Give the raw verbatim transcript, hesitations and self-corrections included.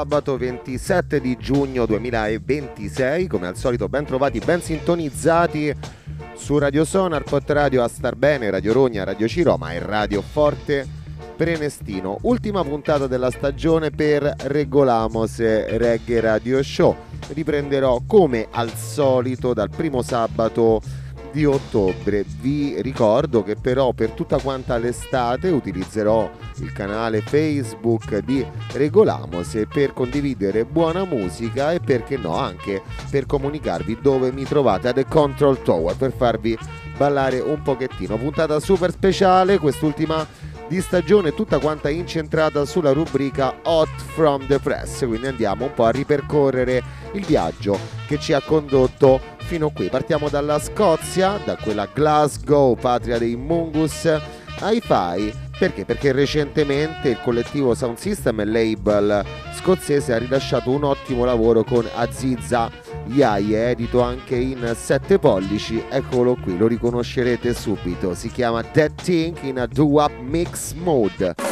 Sabato ventisette di giugno duemilaventisei, come al solito ben trovati, ben sintonizzati su Radio Sonar, Pot Radio, A Star Bene, Radio Rogna, Radio Ciroma e Radio Forte Prenestino. Ultima puntata della stagione per Regolamos Reggae Radio Show. Riprenderò come al solito dal primo sabato di ottobre. Vi ricordo che però per tutta quanta l'estate utilizzerò il canale Facebook di Regolamos per condividere buona musica e perché no anche per comunicarvi dove mi trovate a The Control Tower, per farvi ballare un pochettino. Puntata super speciale quest'ultima di stagione, tutta quanta incentrata sulla rubrica Hot from the Press, quindi andiamo un po' a ripercorrere il viaggio che ci ha condotto fino qui. Partiamo dalla Scozia, da quella Glasgow, patria dei Mungus, Hi-Fi. Perché? Perché recentemente il collettivo Sound System e label scozzese ha rilasciato un ottimo lavoro con Aziza Yaye, edito anche in sette pollici. Eccolo qui, lo riconoscerete subito, si chiama That Thing in a Do-Up Mix Mode.